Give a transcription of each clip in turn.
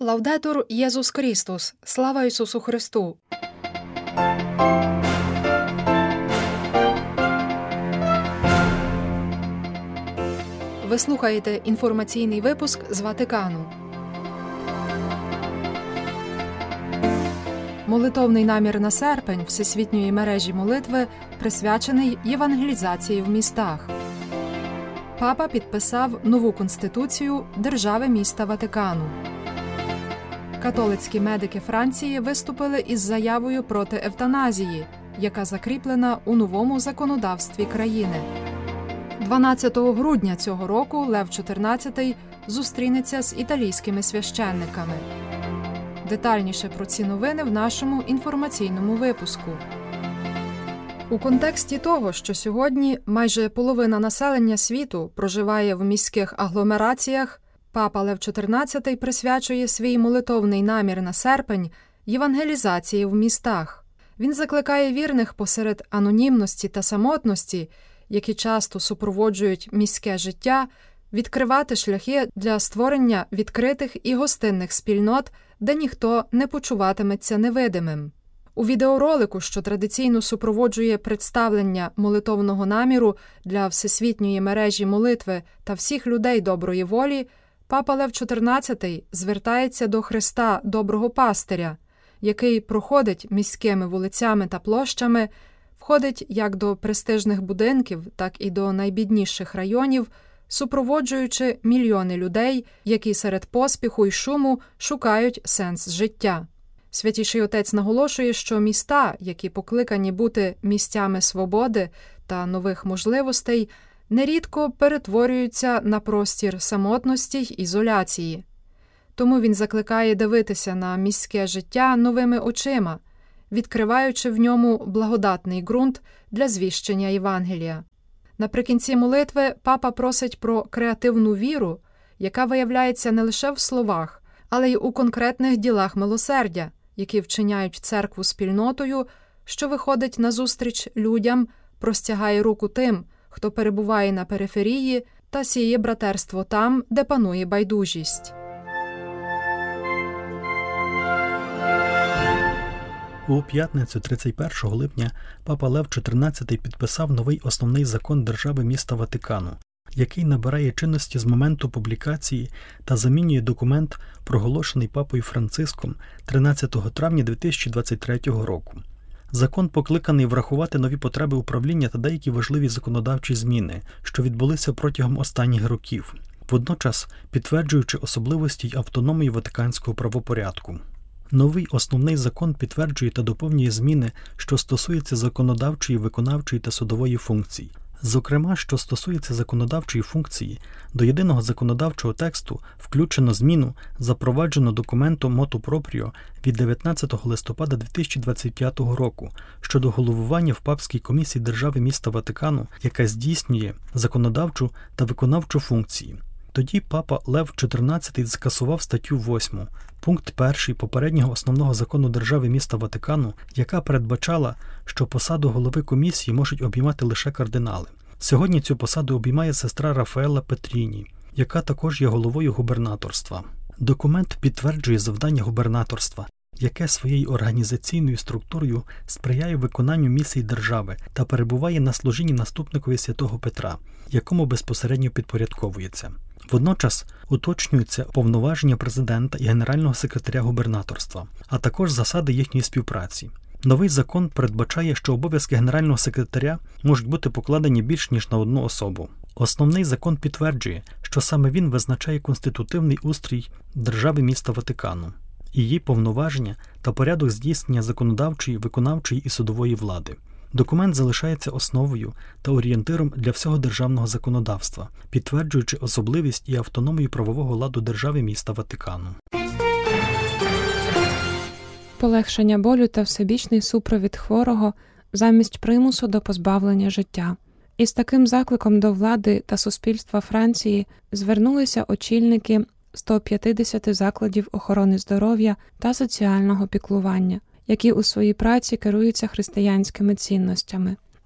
Лаудетур Єсус Христос! Слава Ісусу Христу! Ви слухаєте інформаційний випуск з Ватикану. Молитовний намір на серпень Всесвітньої мережі молитви присвячений євангелізації в містах. Папа підписав нову конституцію держави міста Ватикану. Католицькі медики Франції виступили із заявою проти евтаназії, яка закріплена у новому законодавстві країни. 12 грудня цього року Лев XIV зустрінеться з італійськими священниками. Детальніше про ці новини в нашому інформаційному випуску. У контексті того, що сьогодні майже половина населення світу проживає в міських агломераціях, Папа Лев XIV присвячує свій молитовний намір на серпень євангелізації в містах. Він закликає вірних посеред анонімності та самотності, які часто супроводжують міське життя, відкривати шляхи для створення відкритих і гостинних спільнот, де ніхто не почуватиметься невидимим. У відеоролику, що традиційно супроводжує представлення молитовного наміру для Всесвітньої мережі молитви та всіх людей доброї волі, Папа Лев XIV звертається до Христа Доброго Пастиря, який проходить міськими вулицями та площами, входить як до престижних будинків, так і до найбідніших районів, супроводжуючи мільйони людей, які серед поспіху й шуму шукають сенс життя. Святіший Отець наголошує, що міста, які покликані бути місцями свободи та нових можливостей, нерідко перетворюються на простір самотності й ізоляції. Тому він закликає дивитися на міське життя новими очима, відкриваючи в ньому благодатний ґрунт для звіщення Євангелія. Наприкінці молитви папа просить про креативну віру, яка виявляється не лише в словах, але й у конкретних ділах милосердя, які вчиняють церкву спільнотою, що виходить назустріч людям, простягає руку тим, хто перебуває на периферії, та сіє братерство там, де панує байдужість. У п'ятницю 31 липня Папа Лев XIV підписав новий основний закон держави міста Ватикану, який набирає чинності з моменту публікації та замінює документ, проголошений Папою Франциском 13 травня 2023 року. Закон покликаний врахувати нові потреби управління та деякі важливі законодавчі зміни, що відбулися протягом останніх років, водночас підтверджуючи особливості й автономію ватиканського правопорядку. Новий основний закон підтверджує та доповнює зміни, що стосуються законодавчої, виконавчої та судової функцій. Зокрема, що стосується законодавчої функції, до єдиного законодавчого тексту включено зміну, запроваджену документом Motu Proprio від 19 листопада 2025 року щодо головування в папській комісії держави міста Ватикану, яка здійснює законодавчу та виконавчу функції. Тоді Папа Лев XIV скасував статтю 8, пункт 1 попереднього основного закону держави міста Ватикану, яка передбачала, що посаду голови комісії можуть обіймати лише кардинали. Сьогодні цю посаду обіймає сестра Рафаелла Петріні, яка також є головою губернаторства. Документ підтверджує завдання губернаторства, яке своєю організаційною структурою сприяє виконанню місій держави та перебуває на служінні наступникові святого Петра, якому безпосередньо підпорядковується. Водночас уточнюються повноваження президента і генерального секретаря губернаторства, а також засади їхньої співпраці. Новий закон передбачає, що обов'язки генерального секретаря можуть бути покладені більш ніж на одну особу. Основний закон підтверджує, що саме він визначає конститутивний устрій держави міста Ватикану, її повноваження та порядок здійснення законодавчої, виконавчої і судової влади. Документ залишається основою та орієнтиром для всього державного законодавства, підтверджуючи особливість і автономію правового ладу держави міста Ватикану. Полегшення болю та всебічний супровід хворого замість примусу до позбавлення життя. Із таким закликом до влади та суспільства Франції звернулися очільники 150 закладів охорони здоров'я та соціального піклування, які у своїй праці керуються християнськими цінностями.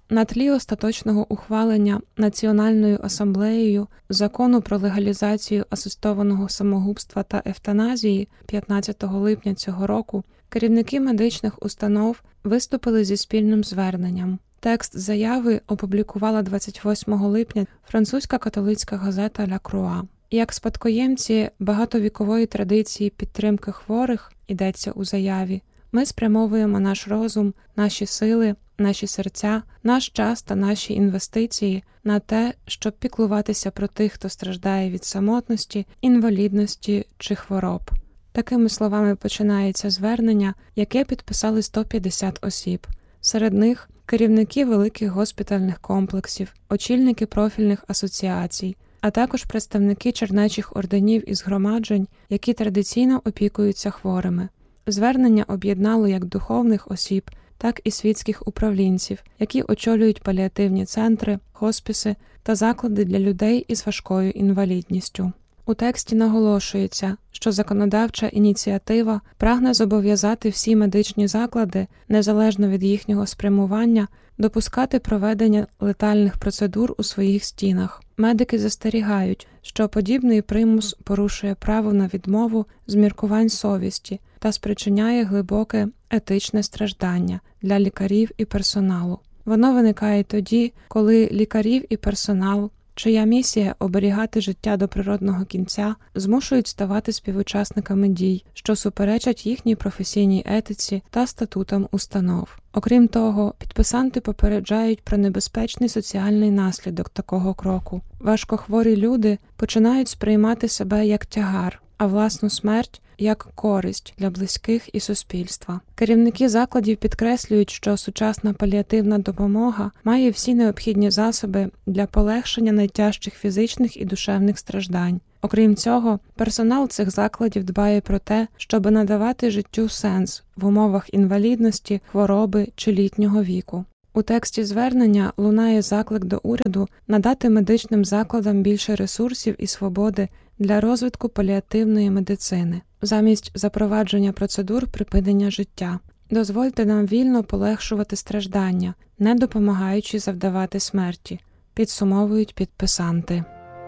На тлі остаточного ухвалення Національною асамблеєю Закону про легалізацію асистованого самогубства та евтаназії 15 липня цього року керівники медичних установ виступили зі спільним зверненням. Текст заяви опублікувала 28 липня французька католицька газета «Ля Круа». Як спадкоємці багатовікової традиції підтримки хворих, йдеться у заяві, ми спрямовуємо наш розум, наші сили, наші серця, наш час та наші інвестиції на те, щоб піклуватися про тих, хто страждає від самотності, інвалідності чи хвороб. Такими словами починається звернення, яке підписали 150 осіб. Серед них керівники великих госпітальних комплексів, очільники профільних асоціацій, а також представники чернечих орденів і згромаджень, які традиційно опікуються хворими. Звернення об'єднало як духовних осіб, так і світських управлінців, які очолюють паліативні центри, хоспіси та заклади для людей із важкою інвалідністю. У тексті наголошується, що законодавча ініціатива прагне зобов'язати всі медичні заклади, незалежно від їхнього спрямування, допускати проведення летальних процедур у своїх стінах. Медики застерігають, що подібний примус порушує право на відмову з міркувань совісті та спричиняє глибоке етичне страждання для лікарів і персоналу. Воно виникає тоді, коли лікарів і персонал, чия місія оберігати життя до природного кінця, змушують ставати співучасниками дій, що суперечать їхній професійній етиці та статутам установ. Окрім того, підписанти попереджають про небезпечний соціальний наслідок такого кроку. Важкохворі люди починають сприймати себе як тягар, а власну смерть – як користь для близьких і суспільства. Керівники закладів підкреслюють, що сучасна паліативна допомога має всі необхідні засоби для полегшення найтяжчих фізичних і душевних страждань. Окрім цього, персонал цих закладів дбає про те, щоб надавати життю сенс в умовах інвалідності, хвороби чи літнього віку. У тексті звернення лунає заклик до уряду надати медичним закладам більше ресурсів і свободи для розвитку паліативної медицини, замість запровадження процедур припинення життя. Дозвольте нам вільно полегшувати страждання, не допомагаючи завдавати смерті, підсумовують підписанти.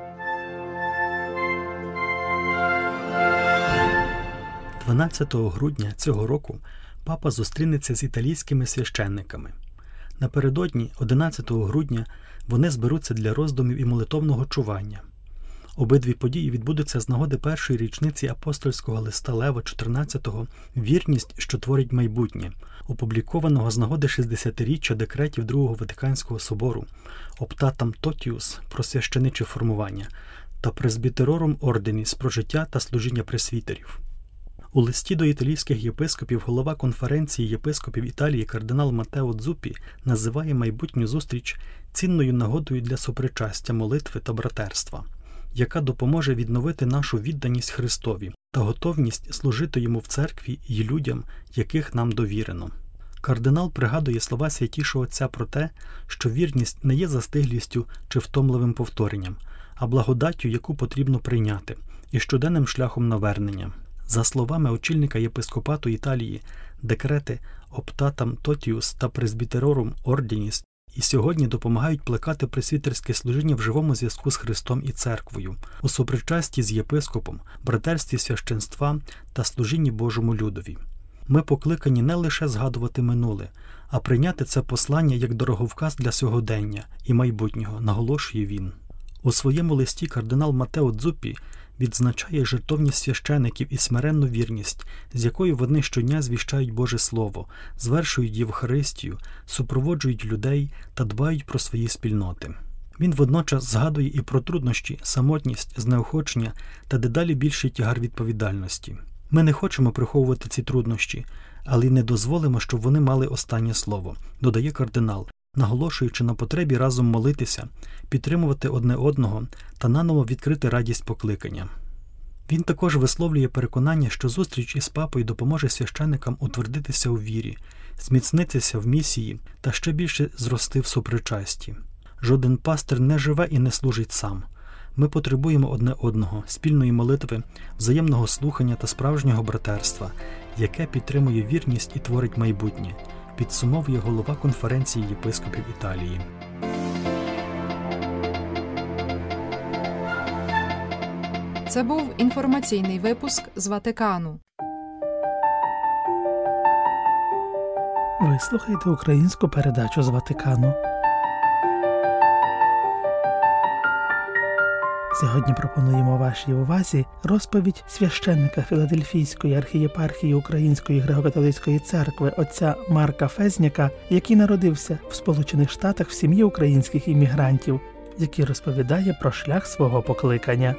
– 12 грудня цього року папа зустрінеться з італійськими священниками. Напередодні, 11 грудня, вони зберуться для роздумів і молитовного чування. Обидві події відбудуться з нагоди першої річниці апостольського листа Лева XIV «Вірність, що творить майбутнє», опублікованого з нагоди 60-річчя декретів Другого Ватиканського собору «Optatam totius» про священиче формування та «Presbyterorum ordinis» про життя та служіння пресвітерів. У листі до італійських єпископів голова конференції єпископів Італії кардинал Матео Дзуппі називає майбутню зустріч цінною нагодою для сопричастя, молитви та братерства, яка допоможе відновити нашу відданість Христові та готовність служити Йому в церкві і людям, яких нам довірено. Кардинал пригадує слова Святішого Отця про те, що вірність не є застиглістю чи втомливим повторенням, а благодаттю, яку потрібно прийняти, і щоденним шляхом навернення. За словами очільника єпископату Італії, декрети «Optatam totius» та «Presbyterorum ordinis» і сьогодні допомагають плекати пресвітерське служіння в живому зв'язку з Христом і Церквою, у сопричасті з єпископом, братерстві священства та служінні Божому людові. Ми покликані не лише згадувати минуле, а прийняти це послання як дороговказ для сьогодення і майбутнього, наголошує він. У своєму листі кардинал Матео Дзуппі відзначає жертовність священиків і смиренну вірність, з якою вони щодня звіщають Боже Слово, звершують Євхаристію, супроводжують людей та дбають про свої спільноти. Він водночас згадує і про труднощі, самотність, знеохочення та дедалі більший тягар відповідальності. Ми не хочемо приховувати ці труднощі, але й не дозволимо, щоб вони мали останнє слово, додає кардинал, наголошуючи на потребі разом молитися, підтримувати одне одного та наново відкрити радість покликання. Він також висловлює переконання, що зустріч із папою допоможе священикам утвердитися у вірі, зміцнитися в місії та ще більше зрости в сопричасті. Жоден пастир не живе і не служить сам. Ми потребуємо одне одного, спільної молитви, взаємного слухання та справжнього братерства, яке підтримує вірність і творить майбутнє. підсумовує голова конференції єпископів Італії. Це був інформаційний випуск з Ватикану. Ви слухаєте українську передачу з Ватикану. Сьогодні пропонуємо вашій увазі розповідь священника Філадельфійської архієпархії Української греко-католицької церкви отця Марка Фезняка, який народився в Сполучених Штатах в сім'ї українських іммігрантів, який розповідає про шлях свого покликання.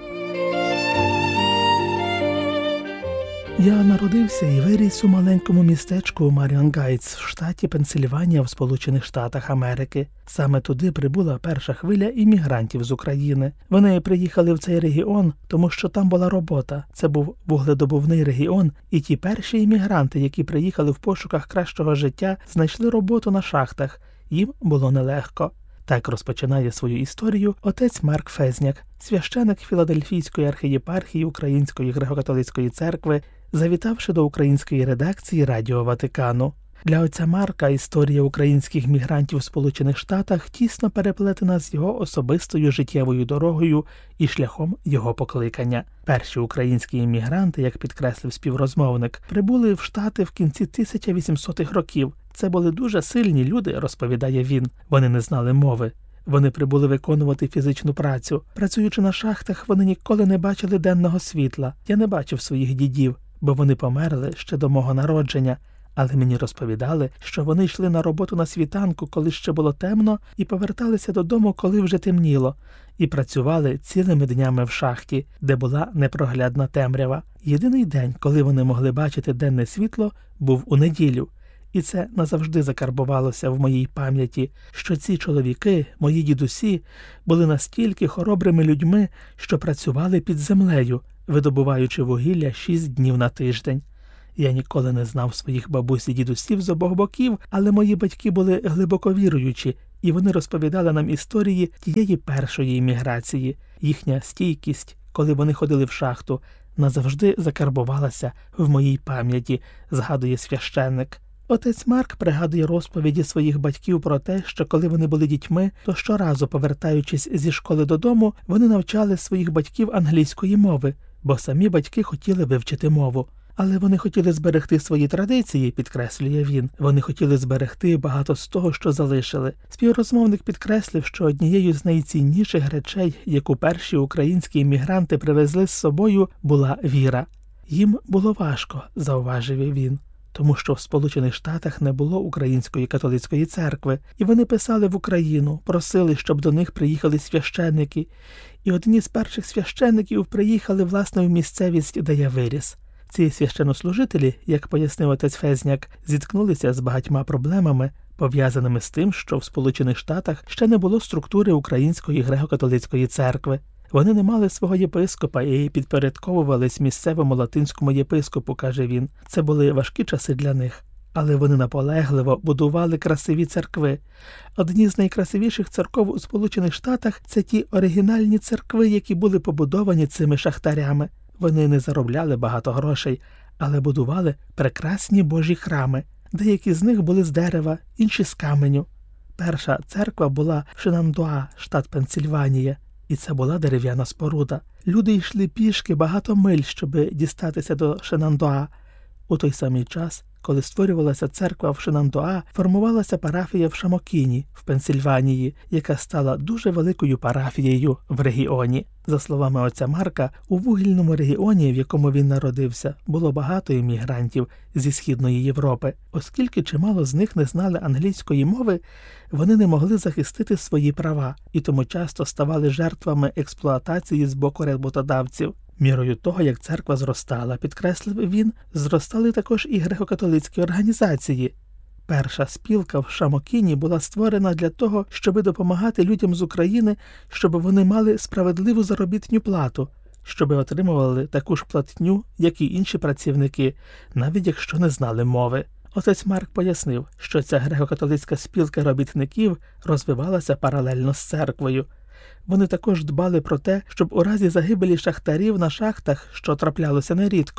Я народився і виріс у маленькому містечку Маріон Гайтс в штаті Пенсильванія в Сполучених Штатах Америки. Саме туди прибула перша хвиля іммігрантів з України. Вони приїхали в цей регіон, тому що там була робота. Це був вугледобувний регіон, і ті перші іммігранти, які приїхали в пошуках кращого життя, знайшли роботу на шахтах. Їм було нелегко. Так розпочинає свою історію отець Марк Фезняк, священик Філадельфійської архієпархії Української греко-католицької церкви, завітавши до української редакції Радіо Ватикану. Для отця Марка історія українських мігрантів в Сполучених Штатах тісно переплетена з його особистою життєвою дорогою і шляхом його покликання. Перші українські іммігранти, як підкреслив співрозмовник, прибули в Штати в кінці 1800-х років. Це були дуже сильні люди, розповідає він. Вони не знали мови. Вони прибули виконувати фізичну працю. Працюючи на шахтах, вони ніколи не бачили денного світла. Я не бачив своїх дідів, бо вони померли ще до мого народження. Але мені розповідали, що вони йшли на роботу на світанку, коли ще було темно, і поверталися додому, коли вже темніло, і працювали цілими днями в шахті, де була непроглядна темрява. Єдиний день, коли вони могли бачити денне світло, був у неділю. І це назавжди закарбувалося в моїй пам'яті, що ці чоловіки, мої дідусі, були настільки хоробрими людьми, що працювали під землею, видобуваючи вугілля 6 днів на тиждень. Я ніколи не знав своїх бабусь і дідусів з обох боків, але мої батьки були глибоко віруючі, і вони розповідали нам історії тієї першої імміграції. Їхня стійкість, коли вони ходили в шахту, назавжди закарбувалася в моїй пам'яті, згадує священник. Отець Марк пригадує розповіді своїх батьків про те, що коли вони були дітьми, то щоразу, повертаючись зі школи додому, вони навчали своїх батьків англійської мови, бо самі батьки хотіли вивчити мову. Але вони хотіли зберегти свої традиції, підкреслює він. Вони хотіли зберегти багато з того, що залишили. Співрозмовник підкреслив, що однією з найцінніших речей, яку перші українські іммігранти привезли з собою, була віра. Їм було важко, зауважив він, тому що в Сполучених Штатах не було Української католицької церкви, і вони писали в Україну, просили, щоб до них приїхали священники. І одні з перших священників приїхали, власне, в місцевість, де я виріс. Ці священнослужителі, як пояснив отець Фезняк, зіткнулися з багатьма проблемами, пов'язаними з тим, що в Сполучених Штатах ще не було структури Української греко-католицької церкви. Вони не мали свого єпископа і підпорядковувались місцевому латинському єпископу, каже він. Це були важкі часи для них. Але вони наполегливо будували красиві церкви. Одні з найкрасивіших церков у Сполучених Штатах – це ті оригінальні церкви, які були побудовані цими шахтарями. Вони не заробляли багато грошей, але будували прекрасні Божі храми. Деякі з них були з дерева, інші з каменю. Перша церква була в Шенандуа, штат Пенсильванія, і це була дерев'яна споруда. Люди йшли пішки багато миль, щоб дістатися до Шенандуа. У той самий час, коли створювалася церква в Шенандуа, формувалася парафія в Шамокіні, в Пенсильванії, яка стала дуже великою парафією в регіоні. За словами отця Марка, у вугільному регіоні, в якому він народився, було багато іммігрантів зі Східної Європи. Оскільки чимало з них не знали англійської мови, вони не могли захистити свої права і тому часто ставали жертвами експлуатації з боку роботодавців. Мірою того, як церква зростала, підкреслив він, зростали також і греко-католицькі організації. Перша спілка в Шамокіні була створена для того, щоб допомагати людям з України, щоб вони мали справедливу заробітну плату, щоб отримували таку ж платню, як і інші працівники, навіть якщо не знали мови. Отець Марк пояснив, що ця греко-католицька спілка робітників розвивалася паралельно з церквою. Вони також дбали про те, щоб у разі загибелі шахтарів на шахтах, що траплялося нерідко,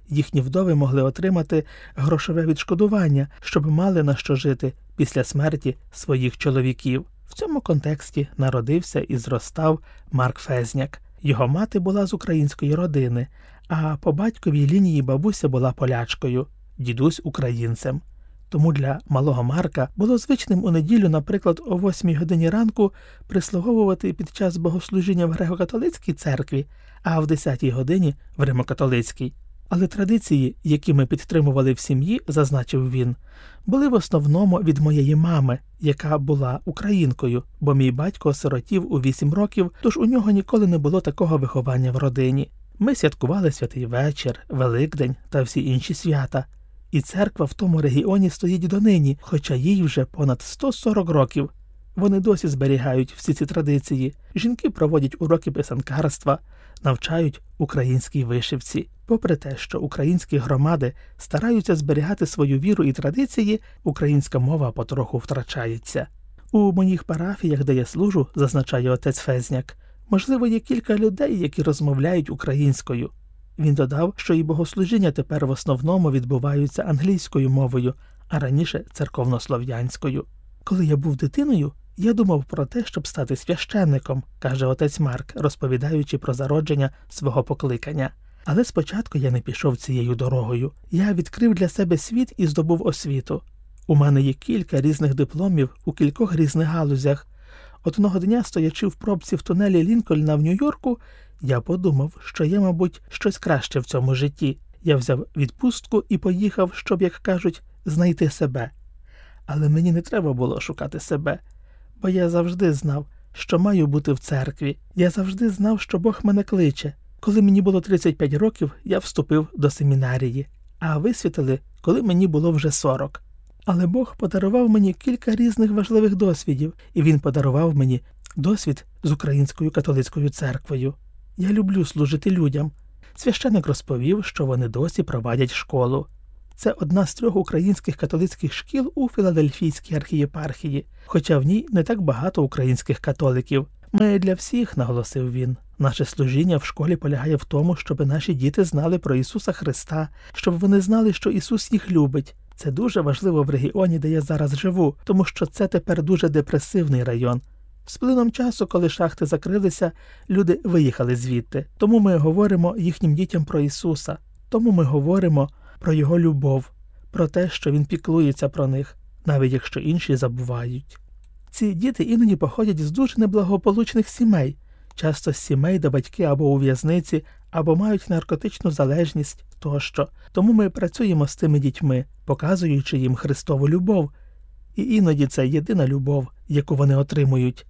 їхні вдови могли отримати грошове відшкодування, щоб мали на що жити після смерті своїх чоловіків. В цьому контексті народився і зростав Марк Фезняк. Його мати була з української родини, а по батьковій лінії бабуся була полячкою, дідусь – українцем. Тому для малого Марка було звичним у неділю, наприклад, о 8 годині ранку прислуговувати під час богослужіння в греко-католицькій церкві, а в 10 годині в римо-католицькій. Але традиції, які ми підтримували в сім'ї, зазначив він, були в основному від моєї мами, яка була українкою, бо мій батько осиротів у 8 років, тож у нього ніколи не було такого виховання в родині. Ми святкували Святий Вечір, Великдень та всі інші свята. І церква в тому регіоні стоїть донині, хоча їй вже понад 140 років. Вони досі зберігають всі ці традиції. Жінки проводять уроки писанкарства, навчають українській вишивці. Попри те, що українські громади стараються зберігати свою віру і традиції, українська мова потроху втрачається. У моїх парафіях, де я служу, зазначає отець Фезняк, можливо, є кілька людей, які розмовляють українською. Він додав, що і богослужіння тепер в основному відбуваються англійською мовою, а раніше церковнослов'янською. Коли я був дитиною, я думав про те, щоб стати священником, каже отець Марк, розповідаючи про зародження свого покликання. Але спочатку я не пішов цією дорогою. Я відкрив для себе світ і здобув освіту. У мене є кілька різних дипломів у кількох різних галузях. Одного дня, стоячи в пробці в тунелі Лінкольна в Нью-Йорку, я подумав, що є, мабуть, щось краще в цьому житті. Я взяв відпустку і поїхав, щоб, як кажуть, знайти себе. Але мені не треба було шукати себе, бо я завжди знав, що маю бути в церкві. Я завжди знав, що Бог мене кличе. Коли мені було 35 років, я вступив до семінарії, а висвітили, коли мені було вже 40. Але Бог подарував мені кілька різних важливих досвідів, і Він подарував мені досвід з Українською католицькою церквою. Я люблю служити людям. Священик розповів, що вони досі провадять школу. Це одна з 3 українських католицьких шкіл у Філадельфійській архієпархії, хоча в ній не так багато українських католиків. Ми для всіх, наголосив він. Наше служіння в школі полягає в тому, щоб наші діти знали про Ісуса Христа, щоб вони знали, що Ісус їх любить. Це дуже важливо в регіоні, де я зараз живу, тому що це тепер дуже депресивний район. З плином часу, коли шахти закрилися, люди виїхали звідти. Тому ми говоримо їхнім дітям про Ісуса. Тому ми говоримо про Його любов, про те, що Він піклується про них, навіть якщо інші забувають. Ці діти іноді походять з дуже неблагополучних сімей, часто з сімей, де батьки або у в'язниці, або мають наркотичну залежність тощо. Тому ми працюємо з цими дітьми, показуючи їм Христову любов. І іноді це єдина любов, яку вони отримують.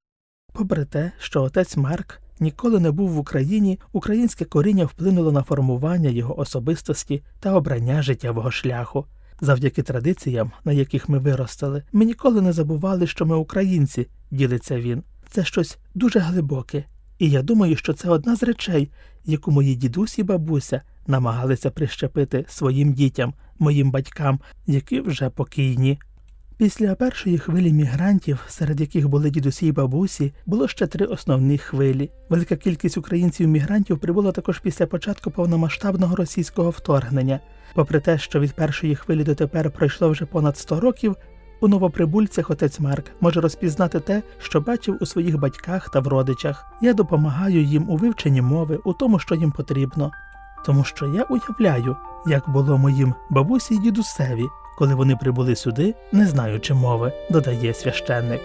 Попри те, що отець Марк ніколи не був в Україні, українське коріння вплинуло на формування його особистості та обрання життєвого шляху. Завдяки традиціям, на яких ми виростали, ми ніколи не забували, що ми українці, ділиться він. Це щось дуже глибоке. І я думаю, що це одна з речей, яку мої дідусь і бабуся намагалися прищепити своїм дітям, моїм батькам, які вже покійні. Після першої хвилі мігрантів, серед яких були дідусі й бабусі, було ще 3 основні хвилі. Велика кількість українців-мігрантів прибула також після початку повномасштабного російського вторгнення. Попри те, що від першої хвилі дотепер пройшло вже понад 100 років, у новоприбульцях отець Марк може розпізнати те, що бачив у своїх батьках та в родичах. Я допомагаю їм у вивченні мови, у тому, що їм потрібно. Тому що я уявляю, як було моїм бабусі й дідусеві, коли вони прибули сюди, не знаючи мови, додає священник.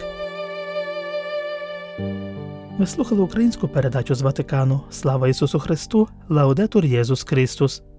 Ви слухали українську передачу з Ватикану. Слава Ісусу Христу! Лаудетур Єсус Христос!